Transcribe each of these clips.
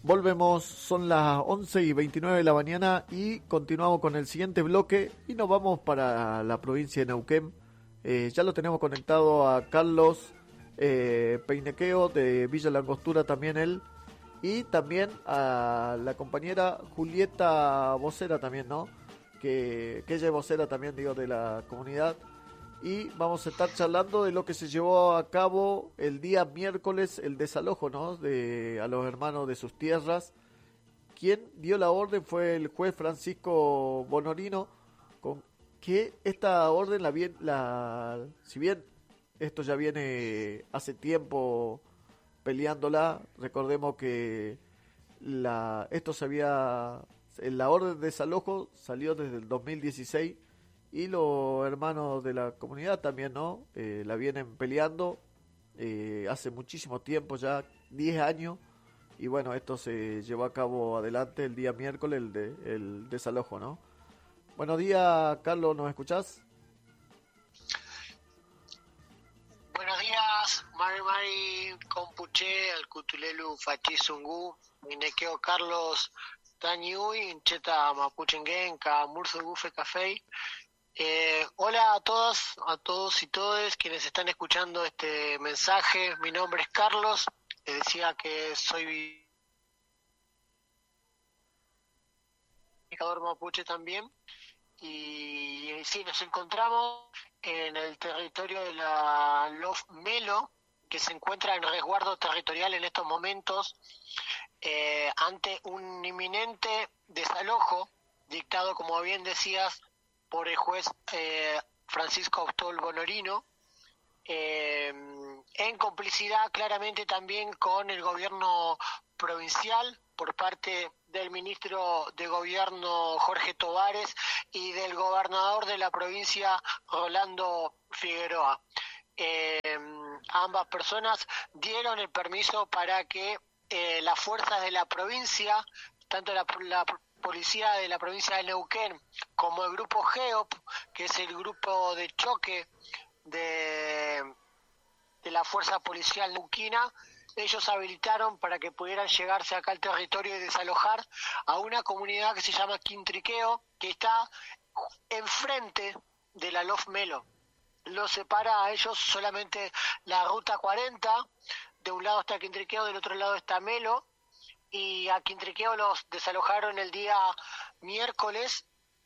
Volvemos, son las 11:29 de la mañana y continuamos con el siguiente bloque y nos vamos para la provincia de Neuquén. Ya lo tenemos conectado a Carlos Peinequeo de Villa Langostura, también él, y también a la compañera Julieta Vocera también, ¿no? Que ella es vocera también, digo, de la comunidad. Y vamos a estar charlando de lo que se llevó a cabo el día miércoles, el desalojo, ¿no? A los hermanos de sus tierras. Quien dio la orden fue el juez Francisco Bonorino, con que esta orden si bien esto ya viene hace tiempo peleándola, recordemos que la orden de desalojo salió desde el 2016 y los hermanos de la comunidad también, ¿no? La vienen peleando hace muchísimo tiempo, ya 10 años, y bueno, esto se llevó a cabo adelante el día miércoles, el desalojo, ¿no? Buenos días, Carlos, ¿nos escuchás? Buenos días, Mari Compuche, Alcutulelu Fachizungu, Minequeo Carlos Tañuy, Incheta Mapuchengen, Murzo Gufe Café. Hola a todos y todes quienes están escuchando este mensaje. Mi nombre es Carlos, les decía que soy comunicador mapuche también. Y sí, nos encontramos en el territorio de la LOF Melo, que se encuentra en resguardo territorial en estos momentos, ante un inminente desalojo dictado, como bien decías, por el juez Francisco Austol Bonorino, en complicidad claramente también con el gobierno provincial por parte del ministro de Gobierno Jorge Tovares y del gobernador de la provincia Rolando Figueroa. Ambas personas dieron el permiso para que las fuerzas de la provincia, tanto la policía de la provincia de Neuquén como el grupo GEOP, que es el grupo de choque de la fuerza policial neuquina, ellos habilitaron para que pudieran llegarse acá al territorio y desalojar a una comunidad que se llama Quintriqueo, que está enfrente de la LOF Melo. Los separa a ellos solamente la ruta 40, de un lado está Quintriqueo, del otro lado está Melo, y a Quintriqueo los desalojaron el día miércoles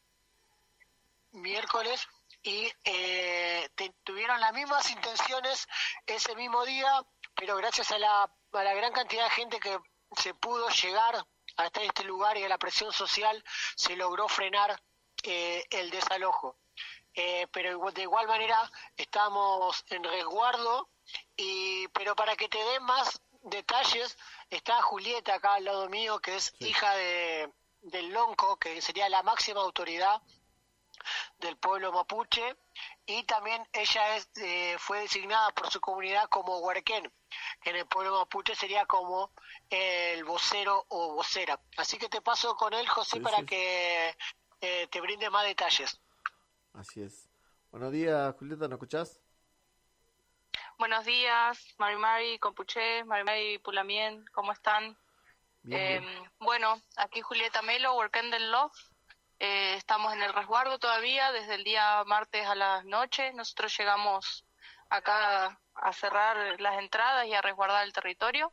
y tuvieron las mismas intenciones ese mismo día, pero gracias a la gran cantidad de gente que se pudo llegar hasta este lugar y a la presión social se logró frenar el desalojo. Pero de igual manera estamos en resguardo, pero para que te den más detalles, está Julieta acá al lado mío, que es hija del Lonco, que sería la máxima autoridad del pueblo mapuche, y también ella fue designada por su comunidad como huarquén, que en el pueblo mapuche sería como el vocero o vocera. Así que te paso con él, José, para que te brinde más detalles. Así es. Buenos días, Julieta, ¿nos escuchás? Buenos días, Mari Compuché, Mari Pulamien, ¿cómo están? Bien. Bueno, aquí Julieta Melo, Huarquén del Love. Estamos en el resguardo todavía desde el día martes a la noche. Nosotros llegamos acá a cerrar las entradas y a resguardar el territorio,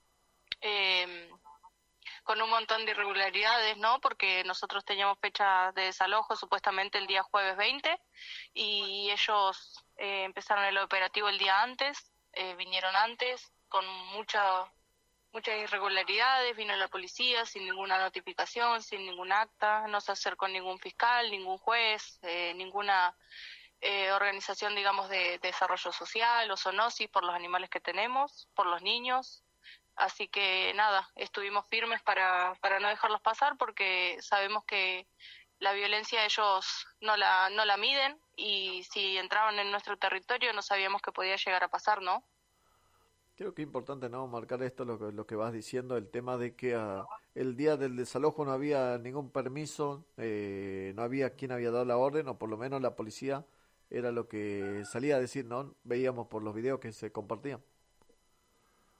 con un montón de irregularidades, ¿no? Porque nosotros teníamos fecha de desalojo supuestamente el día jueves 20 y ellos empezaron el operativo el día antes, vinieron antes con muchas irregularidades, vino la policía sin ninguna notificación, sin ningún acta, no se acercó ningún fiscal, ningún juez, ninguna organización, digamos, de desarrollo social o zoonosis por los animales que tenemos, por los niños. Así que nada, estuvimos firmes para no dejarlos pasar porque sabemos que la violencia ellos no la miden y si entraban en nuestro territorio no sabíamos que podía llegar a pasar, ¿no? Creo que es importante, ¿no?, marcar esto, lo que vas diciendo, el tema de que el día del desalojo no había ningún permiso, no había quien había dado la orden, o por lo menos la policía era lo que salía a decir, ¿no? Veíamos por los videos que se compartían.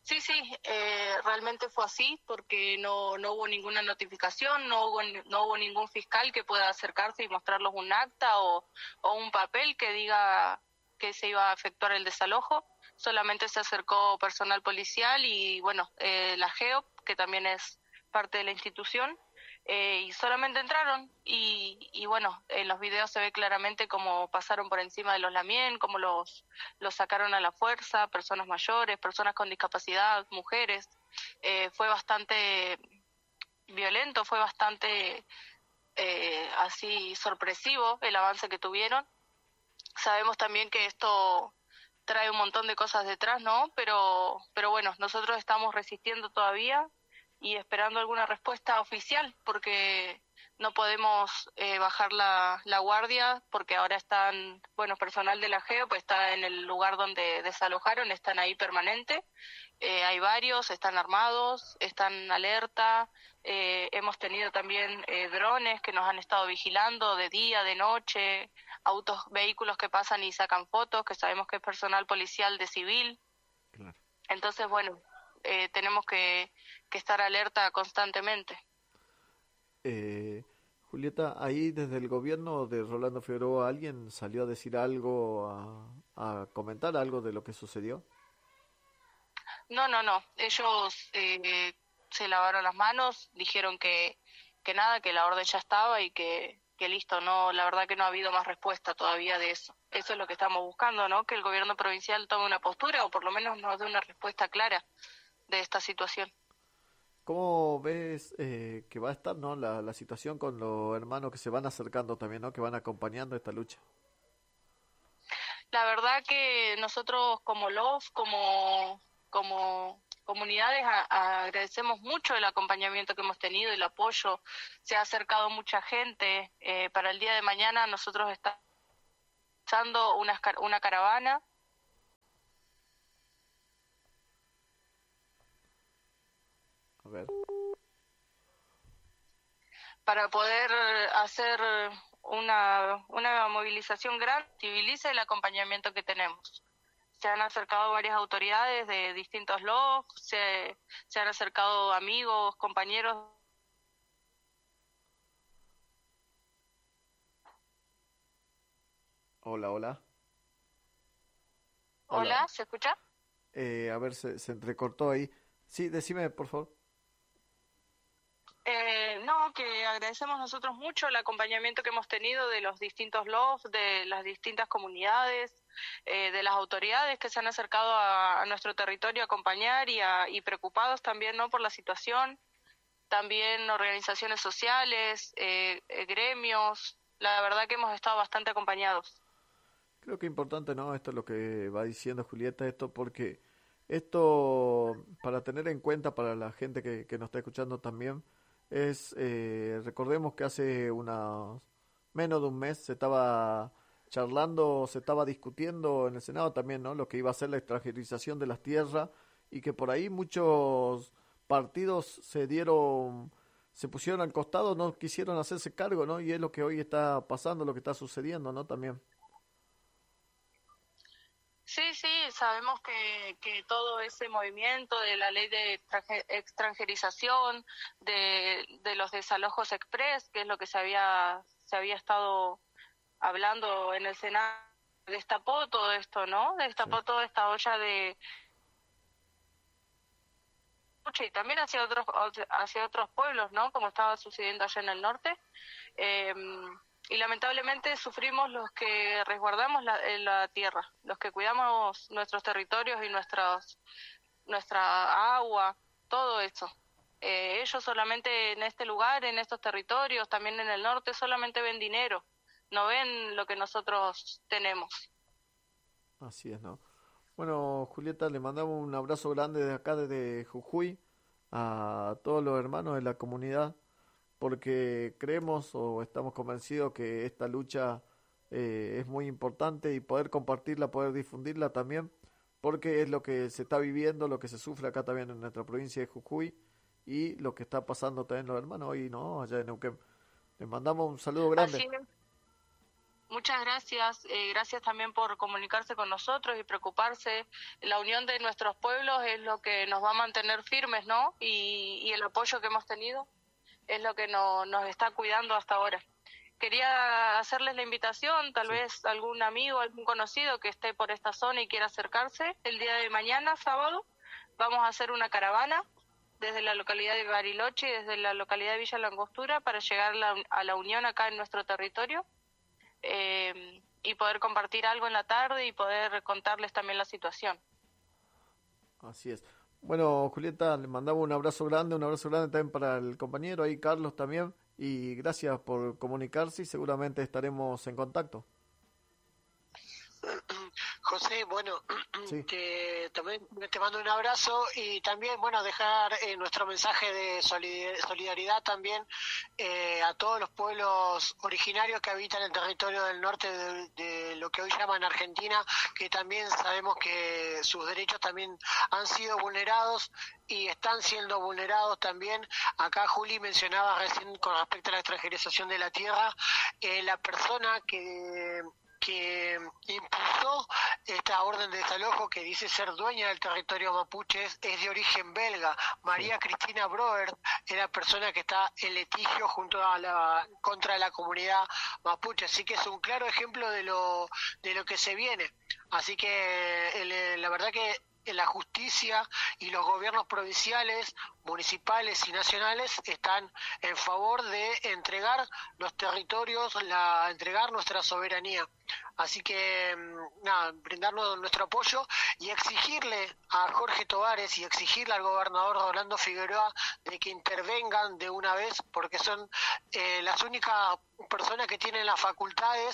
Sí, sí, realmente fue así porque no hubo ninguna notificación, no hubo ningún fiscal que pueda acercarse y mostrarles un acta o un papel que diga que se iba a efectuar el desalojo. Solamente se acercó personal policial y, bueno, la GEOP, que también es parte de la institución, y solamente entraron y bueno, en los videos se ve claramente cómo pasaron por encima de los Lamien, cómo los sacaron a la fuerza, personas mayores, personas con discapacidad, mujeres. Fue bastante violento, fue bastante así sorpresivo el avance que tuvieron. Sabemos también que esto trae un montón de cosas detrás, ¿no? Pero bueno, nosotros estamos resistiendo todavía y esperando alguna respuesta oficial, porque no podemos bajar la guardia, porque ahora están, bueno, personal de la GEO, pues está en el lugar donde desalojaron, están ahí permanente, hay varios, están armados, están alerta, hemos tenido también drones que nos han estado vigilando de día, de noche, vehículos que pasan y sacan fotos, que sabemos que es personal policial de civil. Claro. Entonces, bueno, tenemos que estar alerta constantemente. Julieta, ahí desde el gobierno de Rolando Figueroa, ¿alguien salió a decir algo, a comentar algo de lo que sucedió? No, no, no. Ellos se lavaron las manos, dijeron que nada, que la orden ya estaba y que listo. No, la verdad que no ha habido más respuesta todavía de eso. Eso es lo que estamos buscando, ¿no? Que el gobierno provincial tome una postura o por lo menos nos dé una respuesta clara de esta situación. ¿Cómo ves que va a estar, no, la situación con los hermanos que se van acercando también, no, que van acompañando esta lucha? La verdad que nosotros como como comunidades agradecemos mucho el acompañamiento que hemos tenido, el apoyo. Se ha acercado mucha gente. Para el día de mañana nosotros estamos usando una caravana. A ver. Para poder hacer una movilización grande, civilice el acompañamiento que tenemos. Se han acercado varias autoridades de distintos logs, se han acercado amigos, compañeros. Hola, hola. Hola. Hola, ¿se escucha? A ver, se entrecortó ahí. Sí, decime, por favor. No, que agradecemos nosotros mucho el acompañamiento que hemos tenido de los distintos logs, de las distintas comunidades, de las autoridades que se han acercado a nuestro territorio a acompañar y preocupados también, ¿no?, por la situación. También organizaciones sociales, gremios. La verdad que hemos estado bastante acompañados. Creo que es importante, ¿no? Esto es lo que va diciendo Julieta, esto porque esto, para tener en cuenta para la gente que nos está escuchando también, recordemos que hace menos de un mes se estaba charlando, se estaba discutiendo en el Senado también, ¿no? Lo que iba a ser la extranjerización de las tierras y que por ahí muchos partidos se pusieron al costado, no quisieron hacerse cargo, ¿no? Y es lo que hoy está pasando, lo que está sucediendo, ¿no? También. Sí, sí, sabemos que todo ese movimiento de la ley de extranjerización, de los desalojos express, que es lo que se había estado hablando en el Senado, destapó todo esto, ¿no? Sí. Destapó toda esta olla de lucha y también hacia otros pueblos, ¿no? Como estaba sucediendo allá en el norte. Eh, y lamentablemente sufrimos los que resguardamos la tierra, los que cuidamos nuestros territorios y nuestra agua, todo eso. Ellos solamente en este lugar, en estos territorios, también en el norte, solamente ven dinero, no ven lo que nosotros tenemos. Así es, ¿no? Bueno, Julieta, le mandamos un abrazo grande desde acá, desde Jujuy, a todos los hermanos de la comunidad, porque creemos o estamos convencidos que esta lucha es muy importante y poder compartirla, poder difundirla también, porque es lo que se está viviendo, lo que se sufre acá también en nuestra provincia de Jujuy y lo que está pasando también los hermanos hoy, ¿no? Allá en Neuquén. Les mandamos un saludo grande. Así es. Muchas gracias. Gracias también por comunicarse con nosotros y preocuparse. La unión de nuestros pueblos es lo que nos va a mantener firmes, ¿no? Y el apoyo que hemos tenido es lo que nos está cuidando hasta ahora. Quería hacerles la invitación, tal vez algún amigo, algún conocido que esté por esta zona y quiera acercarse. El día de mañana, sábado, vamos a hacer una caravana desde la localidad de Bariloche y desde la localidad de Villa Langostura para llegar a la unión acá en nuestro territorio y poder compartir algo en la tarde y poder contarles también la situación. Así es. Bueno, Julieta, le mandamos un abrazo grande también para el compañero ahí, Carlos también, y gracias por comunicarse y seguramente estaremos en contacto. José, bueno, Sí. también te mando un abrazo y también, bueno, dejar nuestro mensaje de solidaridad también a todos los pueblos originarios que habitan el territorio del norte de lo que hoy llaman Argentina, que también sabemos que sus derechos también han sido vulnerados y están siendo vulnerados también. Acá Juli mencionaba recién con respecto a la extranjerización de la tierra, la persona que impulsó esta orden de desalojo, que dice ser dueña del territorio mapuche, es de origen belga. María Cristina Broer era persona que está en litigio contra la comunidad mapuche, así que es un claro ejemplo de lo que se viene. Así que la verdad que la justicia y los gobiernos provinciales, municipales y nacionales están en favor de entregar los territorios, entregar nuestra soberanía. Así que, nada, brindarnos nuestro apoyo y exigirle a Jorge Tovares y exigirle al gobernador Rolando Figueroa de que intervengan de una vez, porque son las únicas personas que tienen las facultades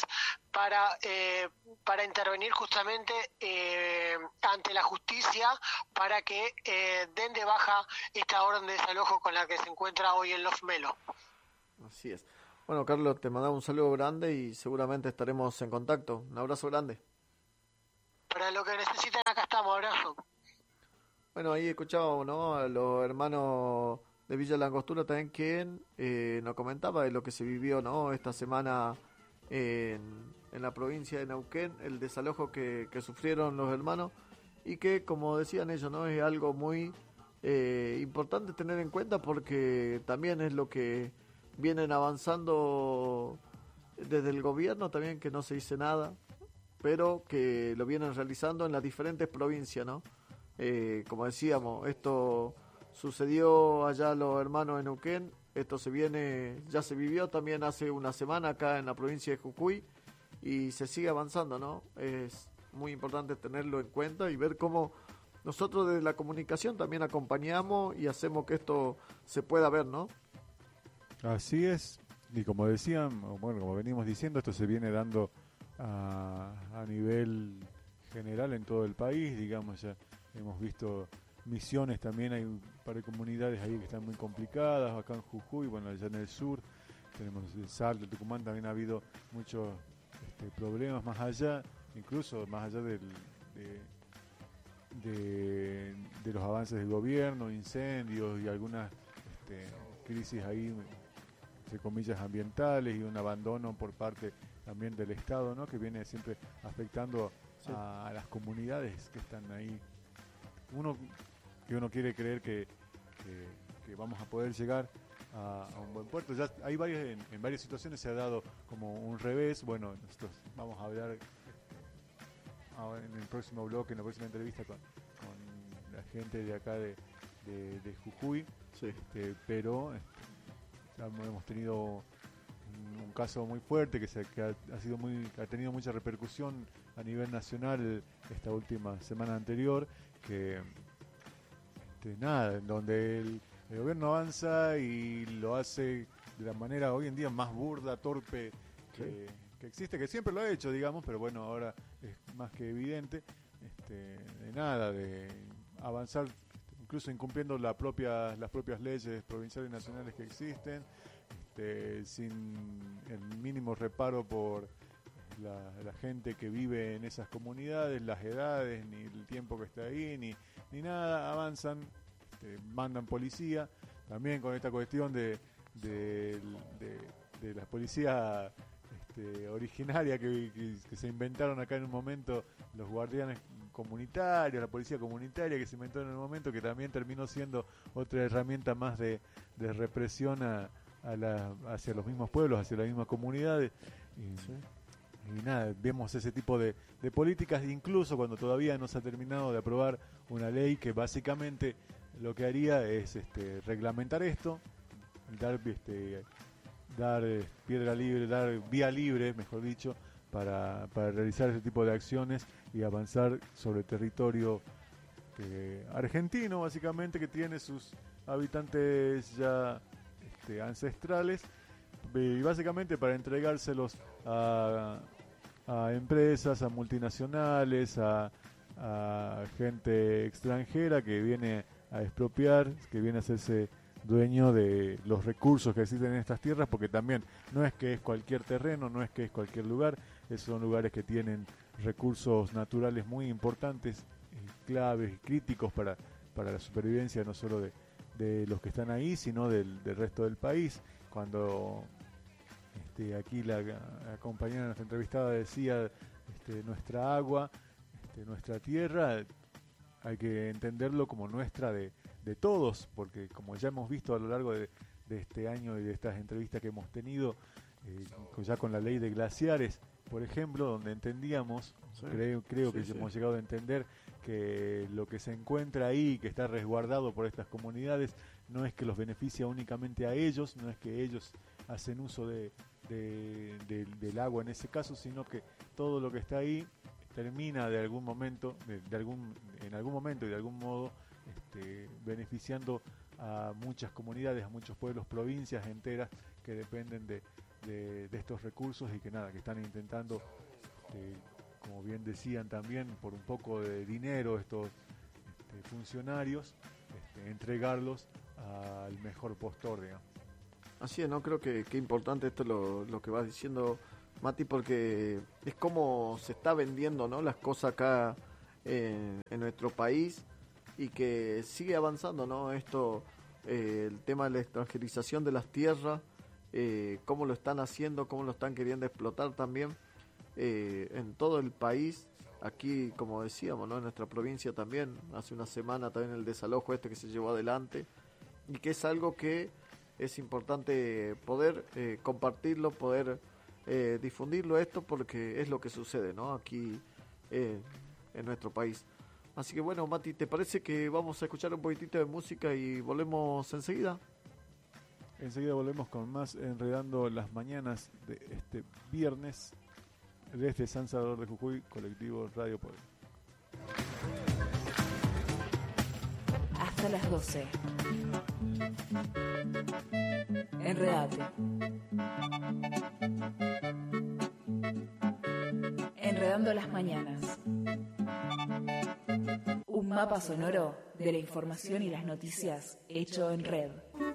para intervenir justamente ante la justicia para que den de baja esta orden de desalojo con la que se encuentra hoy en Los Melo. Así es. Bueno, Carlos, te mandamos un saludo grande y seguramente estaremos en contacto. Un abrazo grande. Para lo que necesiten, acá estamos. Abrazo. Bueno, ahí escuchábamos, ¿no?, a los hermanos de Villa Langostura también, quien nos comentaba de lo que se vivió, ¿no?, esta semana en la provincia de Neuquén, el desalojo que sufrieron los hermanos y que, como decían ellos, ¿no?, es algo muy importante tener en cuenta porque también es lo que vienen avanzando desde el gobierno también, que no se dice nada, pero que lo vienen realizando en las diferentes provincias, ¿no? Como decíamos, esto sucedió allá los hermanos en Neuquén, esto ya se vivió también hace una semana acá en la provincia de Jujuy y se sigue avanzando, ¿no? Es muy importante tenerlo en cuenta y ver cómo nosotros desde la comunicación también acompañamos y hacemos que esto se pueda ver, ¿no? Así es, y como decían, bueno, como venimos diciendo, esto se viene dando a nivel general en todo el país, digamos, ya hemos visto Misiones también, hay un par de comunidades ahí que están muy complicadas, acá en Jujuy, bueno, allá en el sur, tenemos el Salto, el Tucumán, también ha habido muchos problemas más allá, incluso más allá de los avances del gobierno, incendios y algunas crisis ahí, entre comillas, ambientales y un abandono por parte también del Estado, ¿no?, que viene siempre afectando a las comunidades que están ahí. Uno quiere creer que vamos a poder llegar a un buen puerto. Ya hay en varias situaciones se ha dado como un revés. Bueno, nosotros vamos a hablar ahora en el próximo bloque, en la próxima entrevista con la gente de acá de Jujuy, Sí. pero hemos tenido un caso muy fuerte que ha tenido mucha repercusión a nivel nacional esta última semana anterior, que en donde el gobierno avanza y lo hace de la manera hoy en día más burda, torpe que existe, que siempre lo ha hecho, digamos, pero bueno, ahora es más que evidente, de avanzar incluso incumpliendo las propias leyes provinciales y nacionales que existen, sin el mínimo reparo por la gente que vive en esas comunidades, las edades, ni el tiempo que está ahí, ni nada, avanzan, mandan policía, también con esta cuestión de la policía originaria que se inventaron acá en un momento los guardianes comunitarios, la policía comunitaria que se inventó en un momento, que también terminó siendo otra herramienta más de represión hacia los mismos pueblos, hacia las mismas comunidades. Y nada, vemos ese tipo de políticas, incluso cuando todavía no se ha terminado de aprobar una ley que básicamente lo que haría es reglamentar esto, dar piedra libre, dar vía libre, mejor dicho, para realizar ese tipo de acciones y avanzar sobre territorio argentino, básicamente, que tiene sus habitantes ya ancestrales, y básicamente para entregárselos a empresas, a multinacionales, a gente extranjera que viene a expropiar, que viene a hacerse dueño de los recursos que existen en estas tierras, porque también no es que es cualquier terreno, no es que es cualquier lugar, son lugares que tienen recursos naturales muy importantes, claves y críticos para la supervivencia no solo de los que están ahí, sino del resto del país. Cuando aquí la compañera, nuestra entrevistada, decía nuestra agua, nuestra tierra, hay que entenderlo como nuestra de todos, porque como ya hemos visto a lo largo de este año y de estas entrevistas que hemos tenido, ya con la ley de glaciares, por ejemplo, donde entendíamos, creo que hemos llegado a entender que lo que se encuentra ahí, que está resguardado por estas comunidades, no es que los beneficia únicamente a ellos, no es que ellos hacen uso del agua en ese caso, sino que todo lo que está ahí termina en algún momento y de algún modo beneficiando a muchas comunidades, a muchos pueblos, provincias enteras que dependen de estos recursos y que están intentando, como bien decían también, por un poco de dinero estos funcionarios, entregarlos al mejor postor, digamos. Así es, ¿no? Creo que importante esto lo que vas diciendo, Mati, porque es como se está vendiendo, ¿no?, las cosas acá en nuestro país, y que sigue avanzando, ¿no? Esto, el tema de la extranjerización de las tierras, cómo lo están haciendo, cómo lo están queriendo explotar también en todo el país. Aquí, como decíamos, ¿no?, en nuestra provincia también, hace una semana también el desalojo que se llevó adelante, y que es algo que es importante poder compartirlo, poder difundirlo esto, porque es lo que sucede, ¿no?, aquí en nuestro país. Así que bueno, Mati, ¿te parece que vamos a escuchar un poquitito de música y volvemos enseguida? Enseguida volvemos con más Enredando las Mañanas de este viernes desde San Salvador de Jujuy, colectivo Radio Poder. Hasta las 12. Enredate. Enredando las Mañanas. Un mapa sonoro de la información y las noticias hecho en red.